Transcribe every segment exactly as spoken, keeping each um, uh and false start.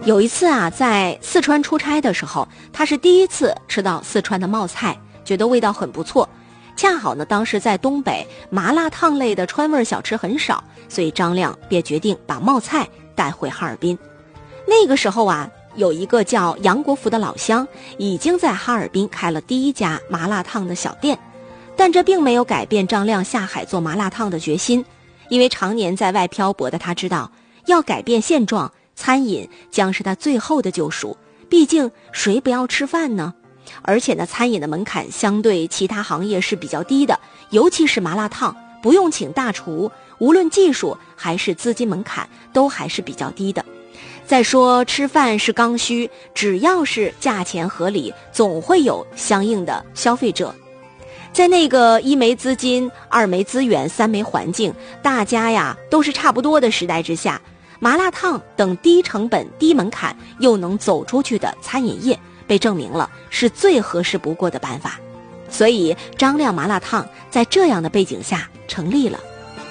有一次啊，在四川出差的时候，他是第一次吃到四川的冒菜，觉得味道很不错。恰好呢，当时在东北麻辣烫类的川味小吃很少，所以张亮便决定把冒菜带回哈尔滨。那个时候啊，有一个叫杨国福的老乡已经在哈尔滨开了第一家麻辣烫的小店，但这并没有改变张亮下海做麻辣烫的决心。因为常年在外漂泊的他知道，要改变现状，餐饮将是他最后的救赎。毕竟谁不要吃饭呢？而且呢，餐饮的门槛相对其他行业是比较低的，尤其是麻辣烫，不用请大厨，无论技术还是资金门槛都还是比较低的。再说吃饭是刚需，只要是价钱合理，总会有相应的消费者。在那个一没资金、二没资源、三没环境，大家呀都是差不多的时代之下，麻辣烫等低成本、低门槛又能走出去的餐饮业，被证明了是最合适不过的办法。所以张亮麻辣烫在这样的背景下成立了。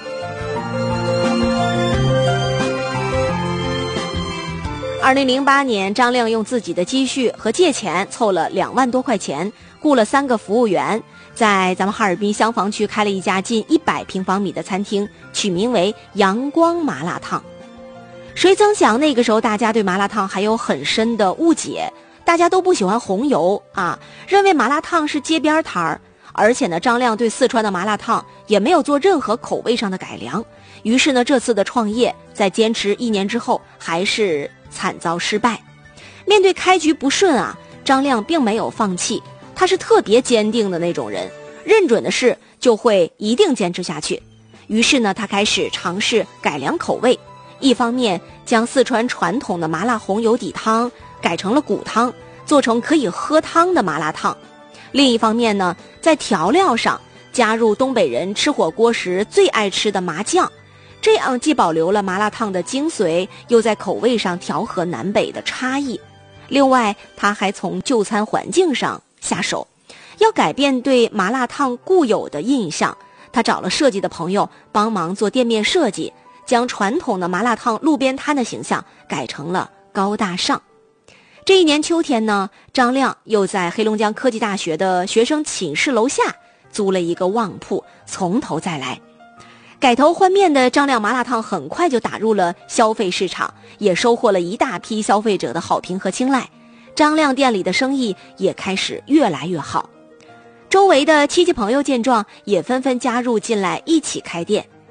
二零零八年，张亮用自己的积蓄和借钱凑了两万多块钱，雇了三个服务员，在咱们哈尔滨香坊区开了一家近一百平方米的餐厅，取名为阳光麻辣烫。谁曾想那个时候大家对麻辣烫还有很深的误解，大家都不喜欢红油啊，认为麻辣烫是街边摊儿。而且呢，张亮对四川的麻辣烫也没有做任何口味上的改良。于是呢，这次的创业在坚持一年之后还是惨遭失败。面对开局不顺啊，张亮并没有放弃，他是特别坚定的那种人，认准的事就会一定坚持下去。于是呢，他开始尝试改良口味，一方面将四川传统的麻辣红油底汤改成了骨汤，做成可以喝汤的麻辣烫。另一方面呢，在调料上加入东北人吃火锅时最爱吃的麻酱，这样既保留了麻辣烫的精髓，又在口味上调和南北的差异。另外，他还从就餐环境上下手，要改变对麻辣烫固有的印象。他找了设计的朋友帮忙做店面设计，将传统的麻辣烫路边摊的形象改成了高大上。这一年秋天呢，张亮又在黑龙江科技大学的学生寝室楼下租了一个旺铺，从头再来。改头换面的张亮麻辣烫很快就打入了消费市场，也收获了一大批消费者的好评和青睐。张亮店里的生意也开始越来越好，周围的亲戚朋友见状也纷纷加入进来一起开店。